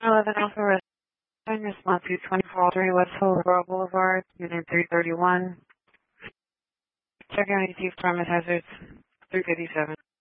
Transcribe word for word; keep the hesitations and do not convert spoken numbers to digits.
eleven Alpha Restaurant, response to twenty-four oh three West Hillsborough Boulevard, unit three thirty-one. Check out any chief premise hazards, three fifty-seven.